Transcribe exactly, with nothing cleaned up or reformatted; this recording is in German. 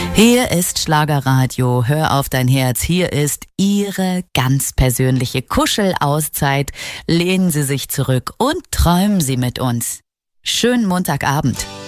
Hier ist Schlagerradio. Hör auf dein Herz. Hier ist Ihre ganz persönliche Kuschelauszeit. Lehnen Sie sich zurück und träumen Sie mit uns. Schönen Montagabend.